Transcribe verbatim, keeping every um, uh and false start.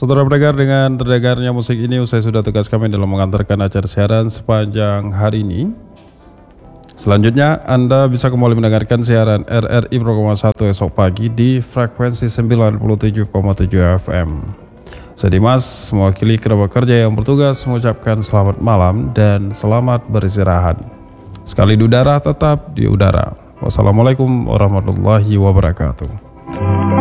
Saudara pendengar, dengan terdengarnya musik ini, usai sudah tugas kami dalam mengantarkan acara siaran sepanjang hari ini. Selanjutnya, Anda bisa kembali mendengarkan siaran R R I Program satu esok pagi di frekuensi sembilan puluh tujuh koma tujuh F M. Saya Dimas, mewakili kerabat kerja yang bertugas, mengucapkan selamat malam dan selamat beristirahat. Sekali di udara, tetap di udara. Wassalamualaikum warahmatullahi wabarakatuh.